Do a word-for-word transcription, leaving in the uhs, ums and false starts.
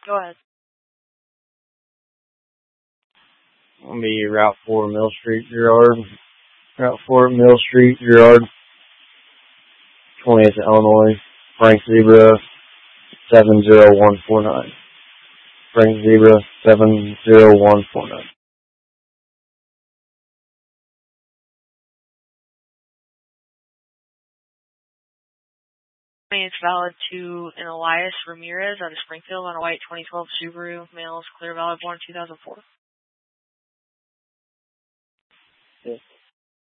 Go ahead. I'll be Route four, Mill Street, Girard. Route four, Mill Street, Girard. twentieth Illinois. Frank Zebra, seven zero one four nine. Frank Zebra, seven zero one four nine. It's valid to an Elias Ramirez out of Springfield on a white twenty twelve Subaru. Males, clear, valid, born two thousand four. Yes.